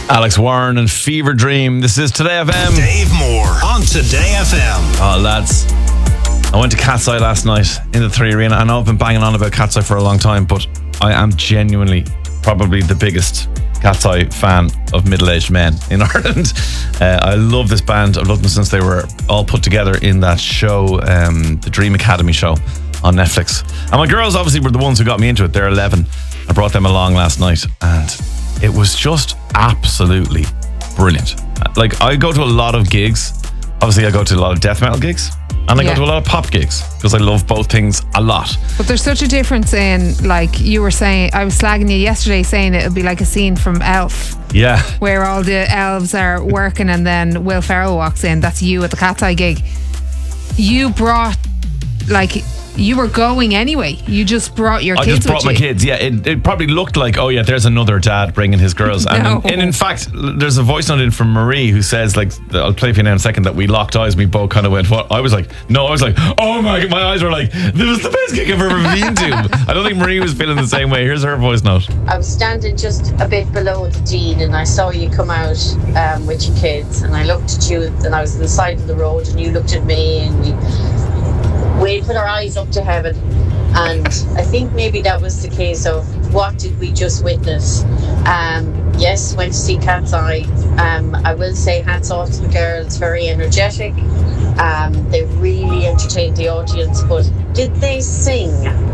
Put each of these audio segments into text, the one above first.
Alex Warren and Fever Dream. This is Today FM. Dave Moore on Today FM. Oh, lads. I went to Cat's Eye last night in the 3 Arena. I know I've been banging on about Cat's Eye for a long time, but I am genuinely probably the biggest Cat's Eye fan of middle-aged men in Ireland. I love this band. I've loved them since they were all put together in that show, the Dream Academy show on Netflix. And my girls obviously were the ones who got me into it. They're 11. I brought them along last night and it was just absolutely brilliant. Like, I go to a lot of gigs. Obviously, I go to a lot of death metal gigs. And I go to a lot of pop gigs because I love both things a lot. But there's such a difference in, like you were saying, I was slagging you yesterday saying it would be like a scene from Elf. Yeah. Where all the elves are working and then Will Ferrell walks in. That's you at the Cat's Eye gig. You brought, like, you were going anyway. You just brought your kids with you. I just brought my kids, yeah. It probably looked like, oh yeah, there's another dad bringing his girls. No. And in fact, there's a voice note in from Marie who says, like, I'll play for you now in a second, that we locked eyes and we both kind of went, what? I was like, oh my God, my eyes were like, this was the best gig I've ever been to. I don't think Marie was feeling the same way. Here's her voice note. I was standing just a bit below the Dean and I saw you come out with your kids, and I looked at you and I was on the side of the road and you looked at me and we put our eyes up to heaven. And I think maybe that was the case of what did we just witness. Yes, went to see Cat's Eye. I will say hats off to the girls, very energetic. They really entertained the audience, but did they sing?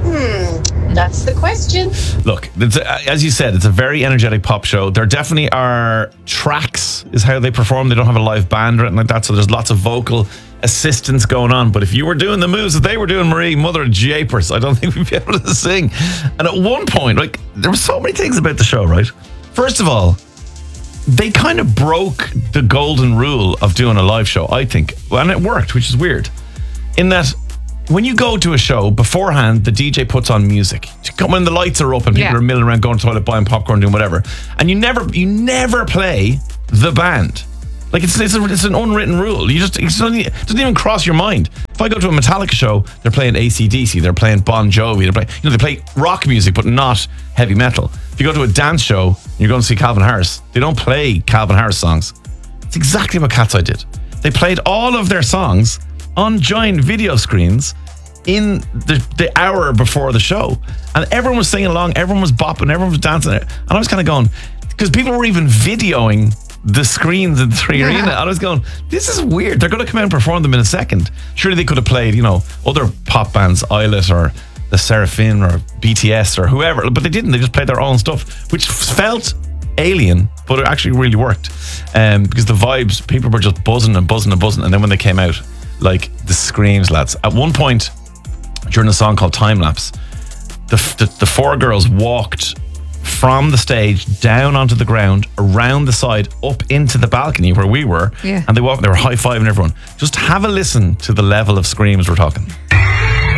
That's the question. Look, as you said, it's a very energetic pop show. There definitely are tracks, is how they perform. They don't have a live band or anything like that, so there's lots of vocal assistance going on. But if you were doing the moves that they were doing, Marie, mother of japers, I don't think we'd be able to sing. And at one point, like, there were so many things about the show, right? First of all, they kind of broke the golden rule of doing a live show, I think. And it worked, which is weird. In that, when you go to a show, beforehand, the DJ puts on music. When the lights are up and people are milling around, going to the toilet, buying popcorn, doing whatever. And you never play the band. Like, it's an unwritten rule. It doesn't even cross your mind. If I go to a Metallica show, they're playing AC/DC, they're playing Bon Jovi, they play rock music, but not heavy metal. If you go to a dance show and you're going to see Calvin Harris, they don't play Calvin Harris songs. It's exactly what Cat's Eye did. They played all of their songs on giant video screens in the hour before the show. And everyone was singing along, everyone was bopping, everyone was dancing. And I was kind of going, because people were even videoing the screens in the 3 Arena. And I was going, this is weird. They're going to come out and perform them in a second. Surely they could have played, other pop bands, Islet or the Seraphim or BTS or whoever, but they didn't. They just played their own stuff, which felt alien, but it actually really worked. Because the vibes, people were just buzzing and buzzing and buzzing. And then when they came out, like, the screams, lads. At one point, during a song called Time Lapse, the 4 girls walked from the stage down onto the ground, around the side, up into the balcony where we were, and they were high-fiving everyone. Just have a listen to the level of screams we're talking.